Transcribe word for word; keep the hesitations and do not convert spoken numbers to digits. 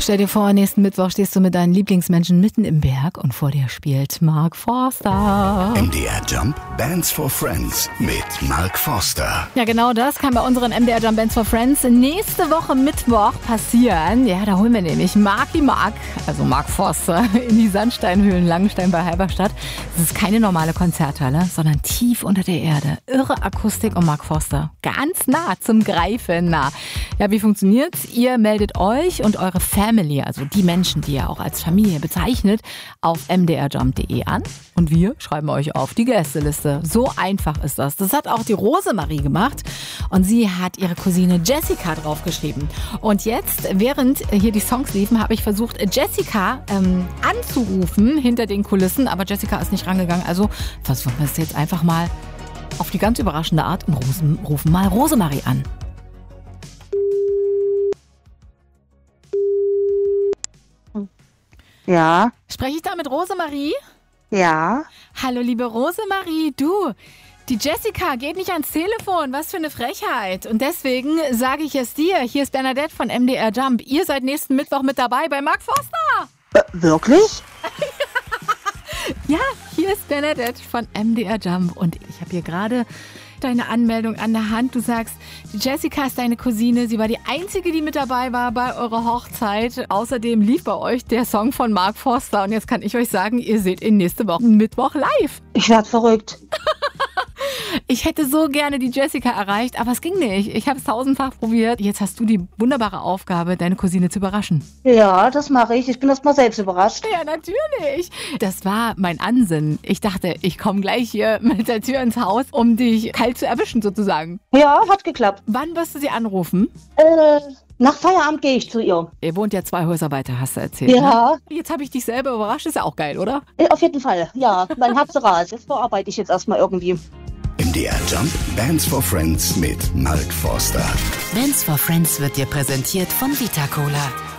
Stell dir vor, nächsten Mittwoch stehst du mit deinen Lieblingsmenschen mitten im Berg und vor dir spielt Mark Forster. M D R Jump Bands for Friends mit Mark Forster. Ja, genau das kann bei unseren M D R Jump Bands for Friends nächste Woche Mittwoch passieren. Ja, da holen wir nämlich Marky Mark, also Mark Forster, in die Sandsteinhöhlen Langenstein bei Halberstadt. Das ist keine normale Konzerthalle, sondern tief unter der Erde. Irre Akustik und Mark Forster ganz nah zum Greifen nah. Ja, wie funktioniert's? Ihr meldet euch und eure Family, also die Menschen, die ihr auch als Familie bezeichnet, auf m d r jump punkt d e an und wir schreiben euch auf die Gästeliste. So einfach ist das. Das hat auch die Rosemarie gemacht und sie hat ihre Cousine Jessica draufgeschrieben. Und jetzt, während hier die Songs liefen, habe ich versucht, Jessica ähm, anzurufen hinter den Kulissen, aber Jessica ist nicht rangegangen. Also versuchen wir es jetzt einfach mal auf die ganz überraschende Art und rufen, rufen mal Rosemarie an. Ja. Spreche ich da mit Rosemarie? Ja. Hallo, liebe Rosemarie, du, die Jessica geht nicht ans Telefon, was für eine Frechheit. Und deswegen sage ich es dir, hier ist Bernadette von M D R Jump. Ihr seid nächsten Mittwoch mit dabei bei Mark Forster. Äh, wirklich? Ja, hier ist Bernadette von M D R Jump und ich habe hier gerade deine Anmeldung an der Hand. Du sagst, die Jessica ist deine Cousine. Sie war die Einzige, die mit dabei war bei eurer Hochzeit. Außerdem lief bei euch der Song von Mark Forster. Und jetzt kann ich euch sagen, ihr seht ihn nächste Woche Mittwoch live. Ich werd verrückt. Ich hätte so gerne die Jessica erreicht, aber es ging nicht. Ich habe es tausendfach probiert. Jetzt hast du die wunderbare Aufgabe, deine Cousine zu überraschen. Ja, das mache ich. Ich bin erst mal selbst überrascht. Ja, natürlich. Das war mein Ansinnen. Ich dachte, ich komme gleich hier mit der Tür ins Haus, um dich kalt zu erwischen sozusagen. Ja, hat geklappt. Wann wirst du sie anrufen? Äh, nach Feierabend gehe ich zu ihr. Ihr wohnt ja zwei Häuser weiter, hast du erzählt. Ja. Ne? Jetzt habe ich dich selber überrascht. Ist ja auch geil, oder? Äh, auf jeden Fall, ja. Mein Hamsterrad. Das verarbeite ich jetzt erstmal irgendwie. M D R Jump Bands for Friends mit Mark Forster. Bands for Friends wird dir präsentiert von Vita Cola.